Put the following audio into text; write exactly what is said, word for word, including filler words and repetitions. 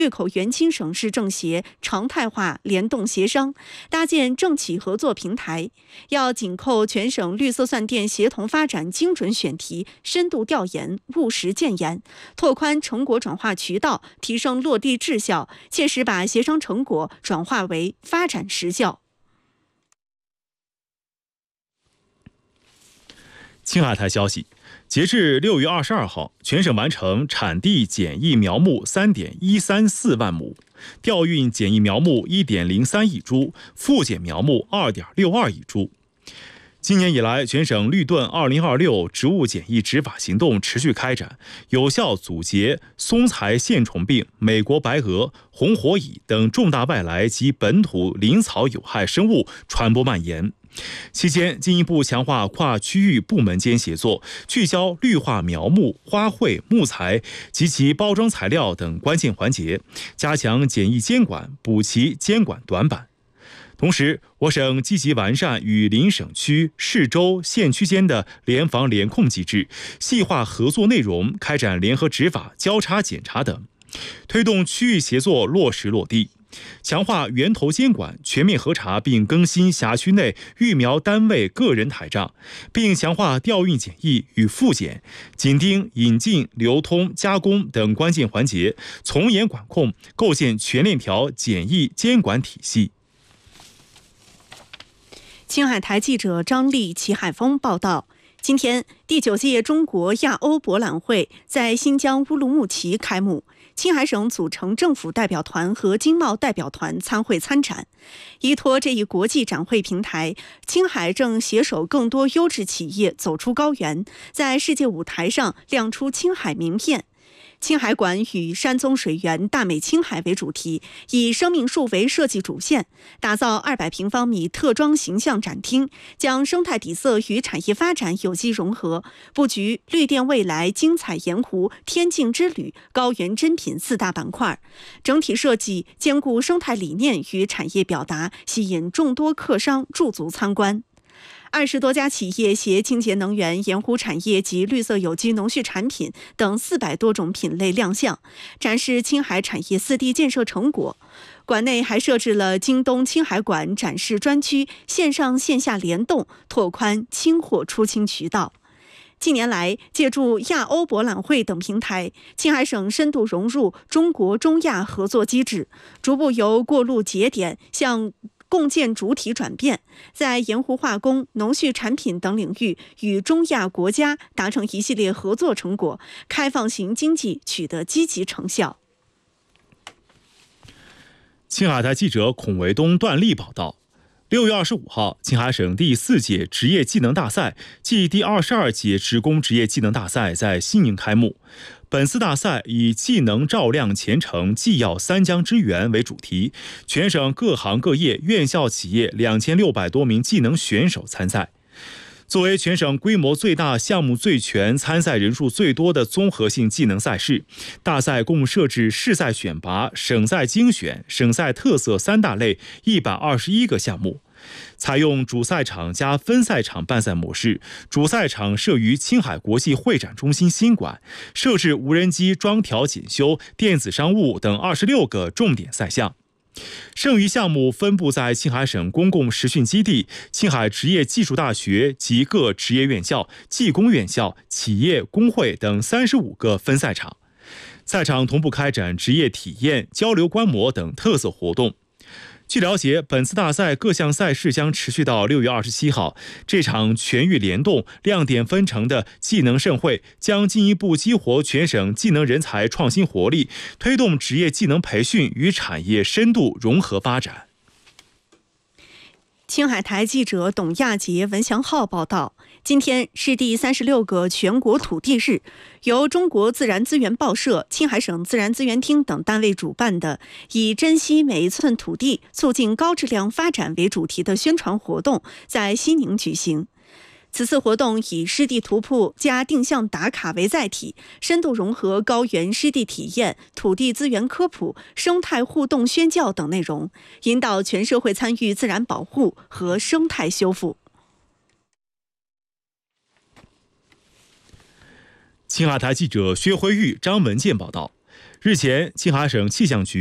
粤口元清省市政协常态化联动协商，搭建政企合作平台，要紧扣全省绿色算电协同发展精准选题、深度调研、务实建言，拓宽成果转化渠道，提升落地质效，切实把协商成果转化为发展实效。 青海台消息，截至六月二十二号，全省完成产地检疫苗木三点一三四万亩，调运检疫苗木一点零三亿株，复检苗木二点六二亿株。今年以来，全省绿盾二零二六植物检疫执法行动持续开展，有效阻截松材线虫病、美国白蛾、红火蚁等重大外来及本土林草有害生物传播蔓延。期间，进一步强化跨区域部门间协作，聚焦绿化苗木、花卉、木材及其包装材料等关键环节，加强检疫监管，补齐监管短板。同时，我省积极完善与邻省区、市州、县区间的联防联控机制，细化合作内容，开展联合执法、交叉检查等，推动区域协作落实落地。强化源头监管，全面核查并更新辖区内育苗单位个人台账，并强化调运检疫与复检，紧盯引进、流通、加工等关键环节，从严管控，构建全链条检疫监管体系。 青海台记者张丽、齐海峰报道。今天，第九届中国亚欧博览会在新疆乌鲁木齐开幕。青海省组成政府代表团和经贸代表团参会参展。依托这一国际展会平台，青海正携手更多优质企业走出高原，在世界舞台上亮出青海名片。青海馆以山宗水源大美青海为主题，以生命树为设计主线，打造二百平方米特装形象展厅，将生态底色与产业发展有机融合，布局绿电未来、精彩盐湖、天境之旅、高原珍品四大板块，整体设计兼顾生态理念与产业表达，吸引众多客商驻足参观。二十多家企业携清洁能源、盐湖产业及绿色有机农畜产品等四百多种品类亮相，展示青海产业四地建设成果。馆内还设置了京东青海馆展示专区，线上线下联动，拓宽青货出清渠道。近年来，借助亚欧博览会等平台，青海省深度融入中国中亚合作机制，逐步由过路节点向共建主体转变，在盐湖化工、农畜产品等领域与中亚国家达成一系列合作成果，开放型经济取得积极成效。 青海台记者孔维东、段丽报道。六月二十五号，青海省第四届职业技能大赛暨第二十二届职工职业技能大赛在西宁开幕。本次大赛以技能照亮前程，技要三江之源为主题，全省各行各业、院校企业两千六百多名技能选手参赛。作为全省规模最大、项目最全、参赛人数最多的综合性技能赛事，大赛共设置市赛选拔、省赛精选、省赛特色三大类一百二十一个项目。采用主赛场加分赛场办赛模式，主赛场设于青海国际会展中心新馆，设置无人机装调检修、电子商务等二十六个重点赛项。剩余项目分布在青海省公共实训基地、青海职业技术大学及各职业院校、技工院校、企业工会等三十五个分赛场。赛场同步开展职业体验、交流观摩等特色活动。据了解，本次大赛各项赛事将持续到六月二十七号。这场全域联动、亮点纷呈的技能盛会，将进一步激活全省技能人才创新活力，推动职业技能培训与产业深度融合发展。 青海台记者董亚杰、文祥浩报道。今天是第三十六个全国土地日，由中国自然资源报社、青海省自然资源厅等单位主办的以珍惜每一寸土地，促进高质量发展为主题的宣传活动在西宁举行。此次活动以湿地图谱加定向打卡为载体，深度融合高原湿地体验、土地资源科普、生态互动宣教等内容，引导全社会参与自然保护和生态修复。 青海台记者薛辉玉、张文健报道。 日前，青海省气象局